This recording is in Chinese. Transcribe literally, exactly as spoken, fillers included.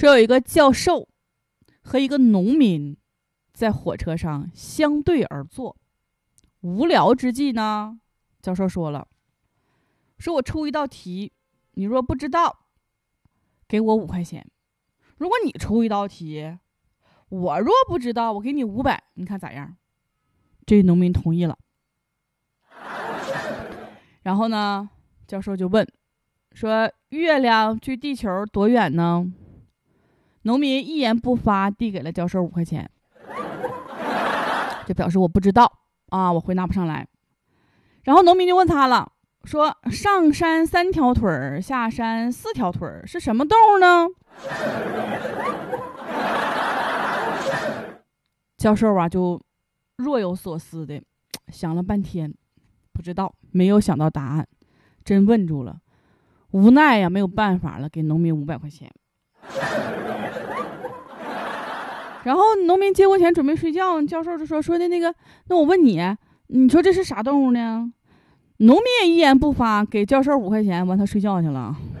说有一个教授和一个农民在火车上相对而坐，无聊之际呢，教授说了，说我出一道题，你若不知道，给我五块钱；如果你出一道题，我若不知道，我给你五百，你看咋样？这农民同意了。然后呢，教授就问说，月亮距地球多远呢？农民一言不发，递给了教授五块钱，就表示我不知道啊，我回答不上来。然后农民就问他了，说上山三条腿儿，下山四条腿儿，是什么动物呢？教授啊就若有所思的想了半天，不知道，没有想到答案，真问住了，无奈呀、啊，没有办法了，给农民五百块钱。然后农民接过钱准备睡觉，教授就说说的那个，那我问你，你说这是啥动物呢？农民也一言不发，给教授五块钱，完他睡觉去了。